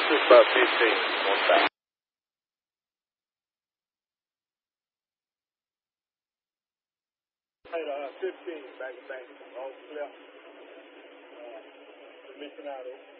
Just about 15, one back. Hey, 15, back to back, all clear. Mission out.